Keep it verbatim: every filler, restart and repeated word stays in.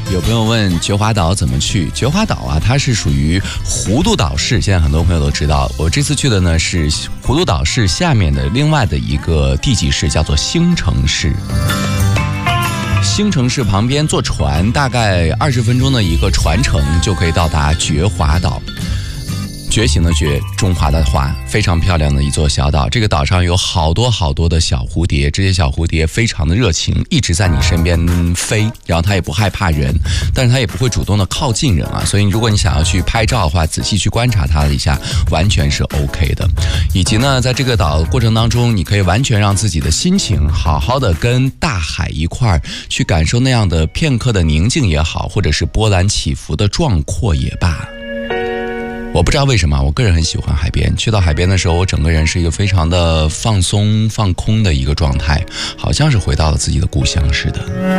有朋友问菊花岛怎么去？菊花岛啊，它是属于葫芦岛市，现在很多朋友都知道。我这次去的呢是葫芦岛市下面的另外的一个地级市，叫做兴城市。兴城市旁边坐船大概二十分钟的一个船程就可以到达菊花岛。觉醒的觉，中华的华，非常漂亮的一座小岛。这个岛上有好多好多的小蝴蝶，这些小蝴蝶非常的热情，一直在你身边飞，然后它也不害怕人，但是它也不会主动的靠近人啊。所以如果你想要去拍照的话，仔细去观察它一下，完全是 OK 的。以及呢，在这个岛过程当中，你可以完全让自己的心情好好的跟大海一块儿去感受那样的片刻的宁静也好，或者是波澜起伏的壮阔也罢。我不知道为什么，我个人很喜欢海边。去到海边的时候，我整个人是一个非常的放松、放空的一个状态，好像是回到了自己的故乡似的。